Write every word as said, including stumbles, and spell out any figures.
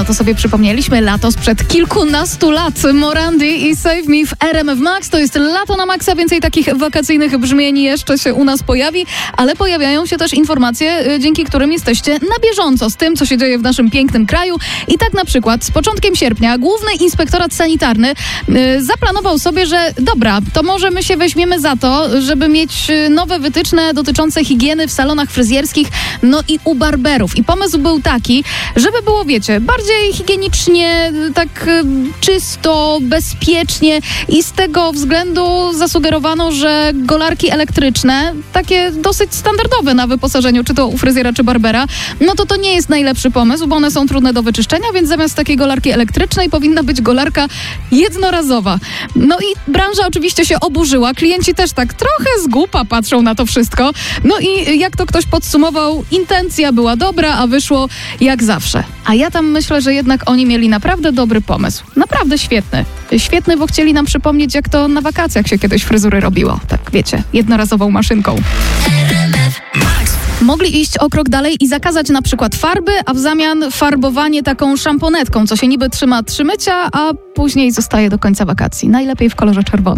to sobie przypomnieliśmy. Lato sprzed kilkunastu lat. Morandy i Save Me w R M F Max. To jest lato na maksa. Więcej takich wakacyjnych brzmień jeszcze się u nas pojawi, ale pojawiają się też informacje, dzięki którym jesteście na bieżąco z tym, co się dzieje w naszym pięknym kraju. I tak na przykład z początkiem sierpnia Główny Inspektorat Sanitarny y, zaplanował sobie, że dobra, to może my się weźmiemy za to, żeby mieć nowe wytyczne dotyczące higieny w salonach fryzjerskich, no i u barberów. I pomysł był taki, żeby było, wiecie, bardziej higienicznie, tak y, czysto, bezpiecznie i z tego względu zasugerowano, że golarki elektryczne, takie dosyć standardowe na wyposażeniu, czy to u fryzjera, czy barbera, no to to nie jest najlepszy pomysł, bo one są trudne do wyczyszczenia, więc zamiast takiej golarki elektrycznej powinna być golarka jednorazowa. No i branża oczywiście się oburzyła, klienci też tak trochę z głupa patrzą na to wszystko. No i jak to ktoś podsumował, intencja była dobra, a wyszło jak zawsze. A ja tam myślę, że jednak oni mieli naprawdę dobry pomysł. Naprawdę świetny. Świetny, bo chcieli nam przypomnieć, jak to na wakacjach się kiedyś fryzury robiło. Tak, wiecie, jednorazową maszynką. Mogli iść o krok dalej i zakazać na przykład farby, a w zamian farbowanie taką szamponetką, co się niby trzyma trzy mycia, a później zostaje do końca wakacji. Najlepiej w kolorze czerwonym.